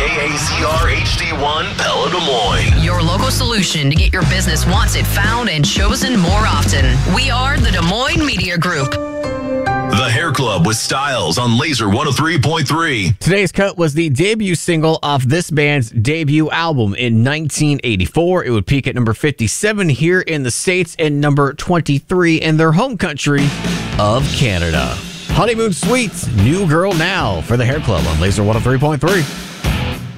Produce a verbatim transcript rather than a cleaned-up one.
A Z R H D one, Pella Des Moines. Your local solution to get your business wanted, found, and chosen more often. We are the Des Moines Media Group. The Hair Club with Styles on Laser one oh three point three. Today's cut was the debut single off this band's debut album in nineteen eighty-four. It would peak at number fifty-seven here in the States and number twenty-three in their home country of Canada. Honeymoon Suites, New Girl Now for the Hair Club on Laser one oh three point three.